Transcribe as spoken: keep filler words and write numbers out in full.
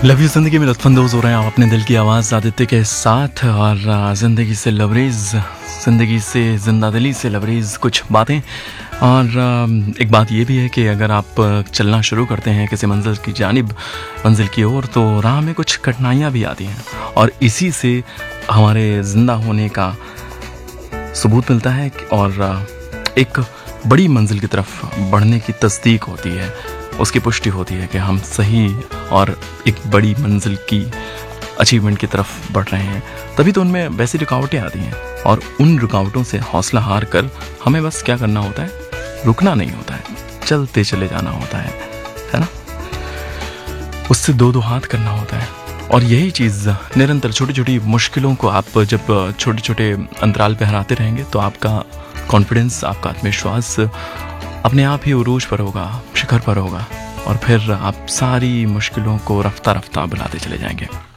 Love you ज़िंदगी में लुत्फ़अंदोज़ हो रहे हैं आप अपने दिल की आवाज़ आदित्य के साथ। और ज़िंदगी से लबरेज़, ज़िंदगी से जिंदा दिली से लबरेज़ कुछ बातें। और एक बात ये भी है कि अगर आप चलना शुरू करते हैं किसी मंजिल की जानिब, मंजिल की ओर, तो राह में कुछ कठिनाइयाँ भी आती हैं और इसी से हमारे ज़िंदा होने का सबूत मिलता है और एक बड़ी मंजिल की तरफ बढ़ने की तस्दीक होती है, उसकी पुष्टि होती है कि हम सही और एक बड़ी मंजिल की अचीवमेंट की तरफ बढ़ रहे हैं। तभी तो उनमें वैसी रुकावटें आती हैं और उन रुकावटों से हौसला हार कर हमें बस क्या करना होता है, रुकना नहीं होता है, चलते चले जाना होता है, है ना। उससे दो दो हाथ करना होता है और यही चीज़ निरंतर छोटी छोटी मुश्किलों को आप जब छोटे छोटे अंतराल पे हराते रहेंगे तो आपका कॉन्फिडेंस, आपका आत्मविश्वास अपने आप ही उरूज पर होगा, शिखर पर होगा और फिर आप सारी मुश्किलों को रफ्ता रफ्ता बुलाते चले जाएंगे।